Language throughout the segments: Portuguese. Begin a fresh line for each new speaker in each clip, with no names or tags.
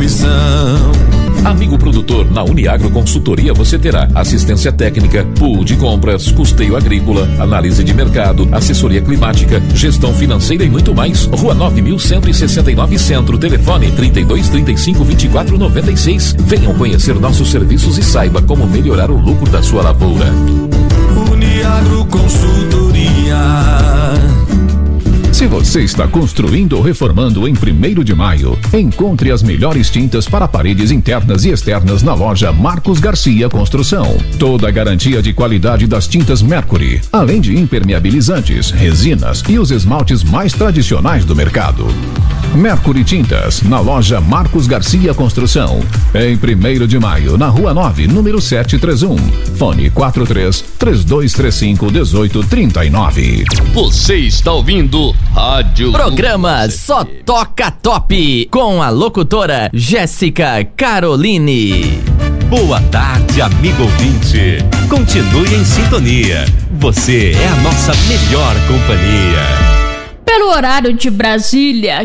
visão.
Amigo produtor, na Uniagro Consultoria você terá assistência técnica, pool de compras, custeio agrícola, análise de mercado, assessoria climática, gestão financeira e muito mais. Rua 9.169 Centro, telefone 3235-2496. Venham conhecer nossos serviços e saiba como melhorar o lucro da sua lavoura.
Uniagro Consultoria.
Se você está construindo ou reformando em 1º de Maio, encontre as melhores tintas para paredes internas e externas na loja Marcos Garcia Construção. Toda a garantia de qualidade das tintas Mercury, além de impermeabilizantes, resinas e os esmaltes mais tradicionais do mercado. Mercury Tintas, na loja Marcos Garcia Construção. Em 1º de Maio, na Rua 9, número 731. Fone 43-3235-1839.
Você está ouvindo Rádio
Programa Só Toca Top, com a locutora Jéssica Caroline.
Boa tarde, amigo ouvinte. Continue em sintonia. Você é a nossa melhor companhia.
Pelo horário de Brasília,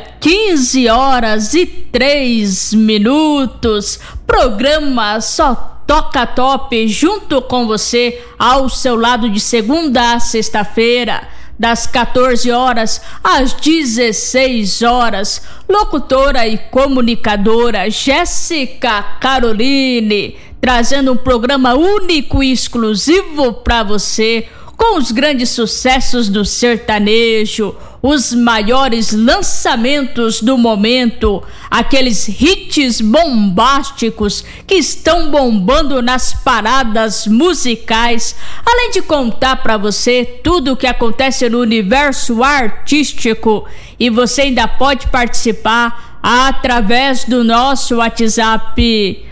15h03. Programa Só Toca Top, junto com você, ao seu lado de segunda a sexta-feira, das 14 horas às 16 horas. Locutora e comunicadora Jéssica Caroline, trazendo um programa único e exclusivo para você, com os grandes sucessos do sertanejo, os maiores lançamentos do momento, aqueles hits bombásticos que estão bombando nas paradas musicais, além de contar para você tudo o que acontece no universo artístico. E você ainda pode participar através do nosso WhatsApp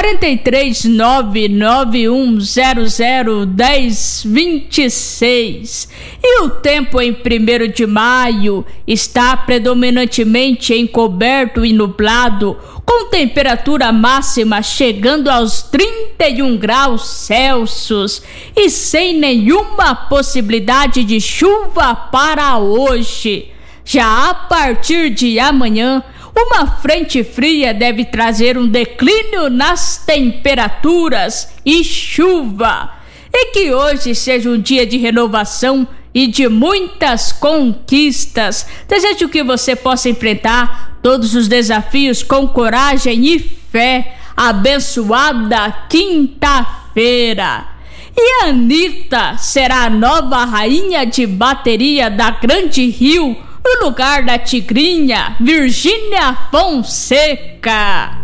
43-991001026. E o tempo em 1º de maio está predominantemente encoberto e nublado, com temperatura máxima chegando aos 31 graus Celsius e sem nenhuma possibilidade de chuva para hoje. Já a partir de amanhã, uma frente fria deve trazer um declínio nas temperaturas e chuva. E que hoje seja um dia de renovação e de muitas conquistas. Desejo que você possa enfrentar todos os desafios com coragem e fé. Abençoada quinta-feira. E a Anitta será a nova rainha de bateria da Grande Rio, no lugar da tigrinha Virgínia Fonseca.